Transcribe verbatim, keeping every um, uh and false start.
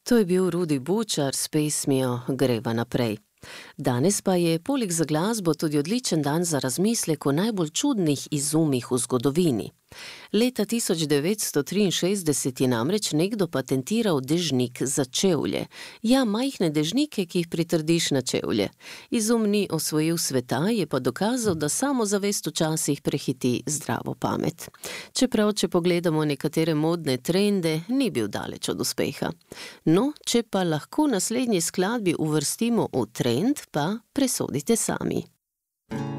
To je bil Rudi Bučar s pesmijo Greva naprej. Danes pa je poleg za glasbo tudi odličen dan za razmislek o najbolj čudnih izumih v zgodovini. Leta tisoč devetsto triinšestdeset je namreč nekdo patentiral dežnik za čevlje. Ja, majhne dežnike, ki jih pritrdiš na čevlje. Izum ni osvojil sveta, je pa dokazal, da samozavest včasih prehiti zdravo pamet. Čeprav, če pogledamo nekatere modne trende, ni bil daleč od uspeha. No, če pa lahko naslednji skladbi uvrstimo v trend, pa presodite sami.